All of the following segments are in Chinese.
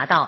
达到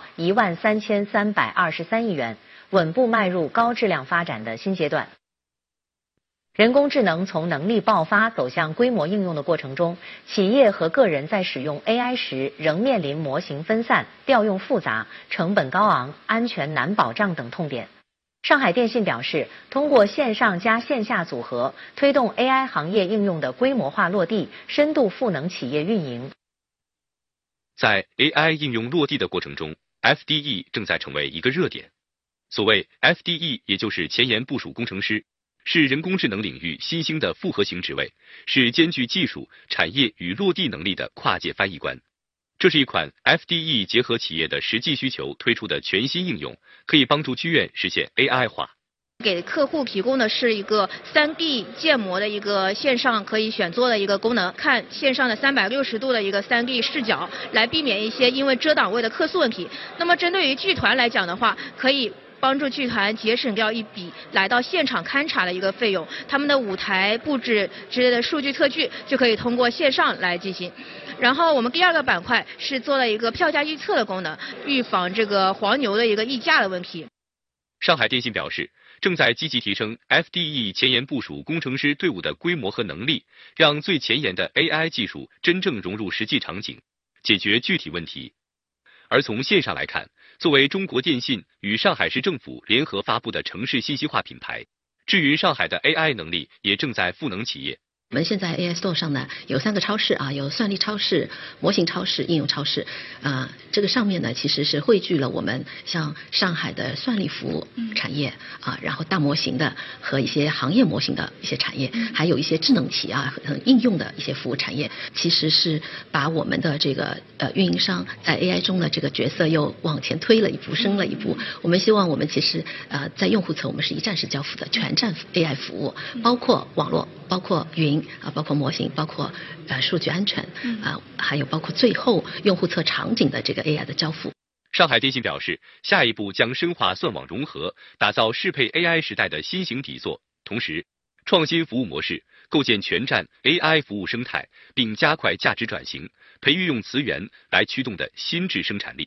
13323亿元，稳步迈入高质量发展的新阶段。人工智能从能力爆发走向规模应用的过程中，企业和个人在使用 AI 时仍面临模型分散、调用复杂、成本高昂、安全难保障等痛点。上海电信表示，通过线上加线下组合，推动 AI 行业应用的规模化落地，深度赋能企业运营。 在 AI 应用落地的过程中 ，FDE 正在成为一个热点。所谓 FDE， 也就是前沿部署工程师。是人工智能领域新兴的复合型职位，是兼具技术、产业与落地能力的跨界翻译官。这是一款 FDE 结合企业的实际需求推出的全新应用，可以帮助剧院实现 AI 化。 给客户提供的是一个3D 建模的一个线上可以选做的一个功能，看线上的360度的一个3D 视角，来避免一些因为遮挡位的客诉问题。那么针对于剧团来讲的话，可以帮助剧团节省掉一笔来到现场勘察的一个费用，他们的舞台布置之类的数据测距就可以通过线上来进行。然后我们第二个板块是做了一个票价预测的功能，预防这个黄牛的一个溢价的问题。 上海电信表示，正在积极提升 FDE 前沿部署工程师队伍的规模和能力，让最前沿的 AI 技术真正融入实际场景，解决具体问题。而从线上来看，作为中国电信与上海市政府联合发布的城市信息化品牌，智云上海的 AI 能力也正在赋能企业。 我们现在 AI Store 上呢有3个超市啊，有算力超市、模型超市、应用超市这个上面呢其实是汇聚了我们像上海的算力服务产业然后大模型的和一些行业模型的一些产业，还有一些智能企应用的一些服务产业，其实是把我们的这个运营商在 AI 中的这个角色又往前推了一步，升了一步。我们希望我们其实在用户侧我们是一站式交付的全站 AI 服务，包括网络，包括云。包括模型，包括数据安全还有包括最后用户侧场景的这个 AI 的交付。 上海电信表示，下一步将深化算网融合，打造适配 AI 时代的新型底座，同时创新服务模式，构建全站 AI 服务生态，并加快价值转型，培育用词源来驱动的新质生产力。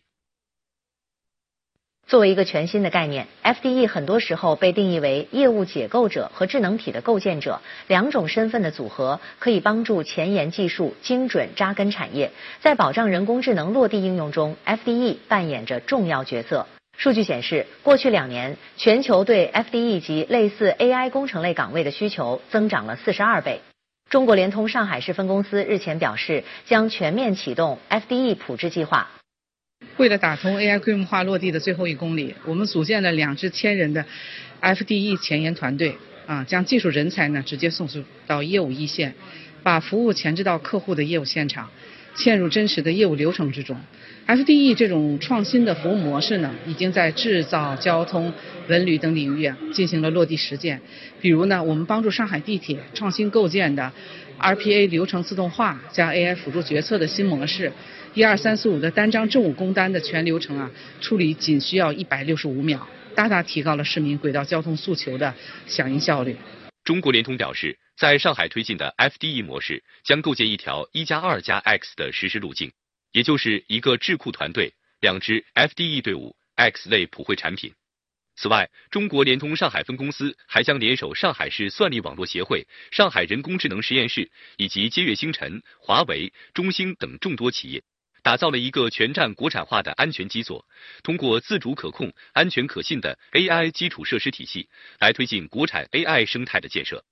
作为一个全新的概念 ，FDE 很多时候被定义为业务解构者和智能体的构建者2种身份的组合，可以帮助前沿技术精准扎根产业。在保障人工智能落地应用中 ，FDE 扮演着重要角色。数据显示，过去2年，全球对 FDE 及类似 AI 工程类岗位的需求增长了42倍。中国联通上海市分公司日前表示，将全面启动 FDE 普制计划。 为了打通 AI 规模化落地的最后1公里，我们组建了2支1000人的 FDE 前沿团队将技术人才呢直接送到业务一线，把服务前置到客户的业务现场，嵌入真实的业务流程之中。FDE 这种创新的服务模式呢，已经在制造、交通、文旅等领域进行了落地实践。比如呢，我们帮助上海地铁创新构建的 RPA 流程自动化加 AI 辅助决策的新模式，12345的单张政务工单的全流程处理仅需要165秒，大大提高了市民轨道交通诉求的响应效率。 中国联通表示，在上海推进的 FDE 模式将构建一条1+2+X 的实施路径，也就是一个智库团队、2支 FDE 队伍、X 类普惠产品。此外，中国联通上海分公司还将联手上海市算力网络协会、上海人工智能实验室以及接跃星辰、华为、中兴等众多企业，打造了一个全站国产化的安全基座，通过自主可控、安全可信的 AI 基础设施体系，来推进国产 AI 生态的建设。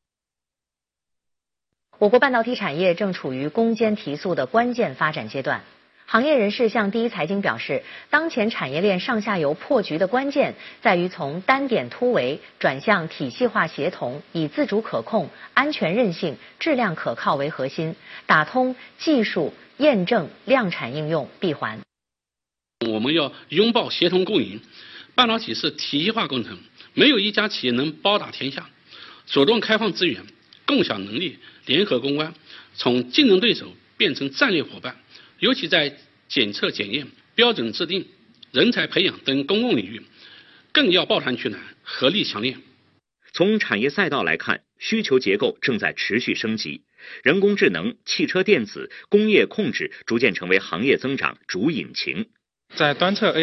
我国半导体产业正处于攻坚提速的关键发展阶段。行业人士向第一财经表示，当前产业链上下游破局的关键在于从单点突围转向体系化协同，以自主可控、安全韧性、质量可靠为核心，打通技术、验证、量产应用闭环。 我们要拥抱协同共赢，半导体是体系化工程，没有一家企业能包打天下，主动开放资源，共享能力，联合攻关，从竞争对手变成战略伙伴。尤其在检测检验、标准制定、人才培养等公共领域，更要抱团取暖，合力强链。 从产业赛道来看，需求结构正在持续升级，人工智能、汽车电子、工业控制逐渐成为行业增长主引擎。 在端测